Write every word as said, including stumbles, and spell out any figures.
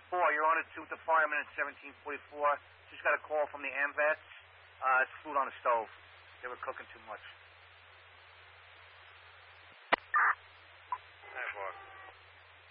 Four, you're on a two with the fireman at seventeen forty-four. Just got a call from the AMVETS. Uh, it's food on the stove. They were cooking too much.